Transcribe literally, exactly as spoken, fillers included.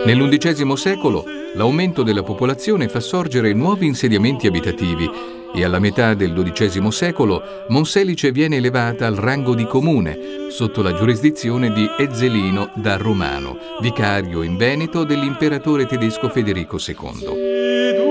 Nell'undicesimo secolo l'aumento della popolazione fa sorgere nuovi insediamenti abitativi e alla metà del dodicesimo secolo Monselice viene elevata al rango di comune, sotto la giurisdizione di Ezzelino da Romano, vicario in Veneto dell'imperatore tedesco Federico secondo.